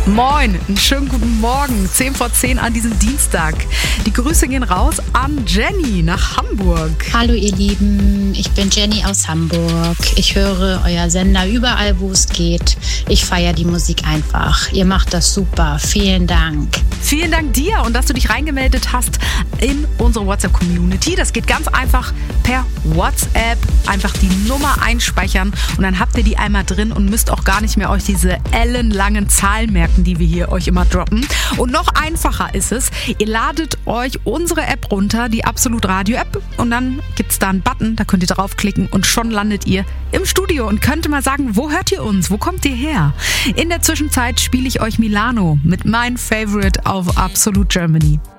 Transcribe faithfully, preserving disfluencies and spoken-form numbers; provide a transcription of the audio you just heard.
Moin, einen schönen guten Morgen, zehn vor zehn an diesem Dienstag. Die Grüße gehen raus an Jenny nach Hamburg. Hallo ihr Lieben, ich bin Jenny aus Hamburg. Ich höre euer Sender überall, wo es geht. Ich feiere die Musik einfach. Ihr macht das super. Vielen Dank. Vielen Dank dir und dass du dich reingemeldet hast in unsere WhatsApp-Community. Das geht ganz einfach per WhatsApp. Einfach die Nummer einspeichern und dann habt ihr die einmal drin und müsst auch gar nicht mehr euch diese ellenlangen Zahlen merken, die wir hier euch immer droppen. Und noch einfacher ist es, ihr ladet euch unsere App runter, die Absolut Radio App, und dann gibt es da einen Button, da könnt ihr draufklicken und schon landet ihr im Studio und könnt mal sagen, wo hört ihr uns, wo kommt ihr her? In der Zwischenzeit spiele ich euch Milano mit meinem Favorite auf Absolut Germany.